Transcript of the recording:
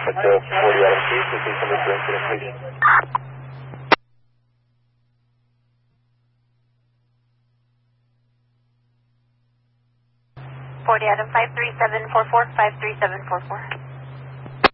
That's 40 Adam 2, so please come to incident, please. 40 Adam 53744, 53744.